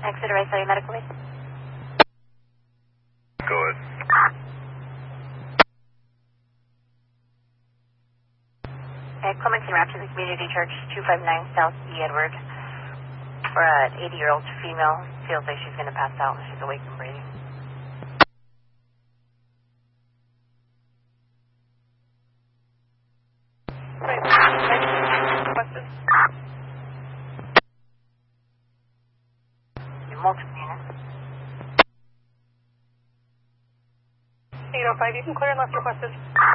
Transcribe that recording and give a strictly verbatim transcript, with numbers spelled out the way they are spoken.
Exeter Ray, sorry, medical lead. Go ahead. Okay, Clemency Rapture, Community Church, two five nine South E. Edward. For an eighty-year-old female, feels like she's going to pass out. She's awake and breathing. Multiple units. eight oh five, you can clear unless requested.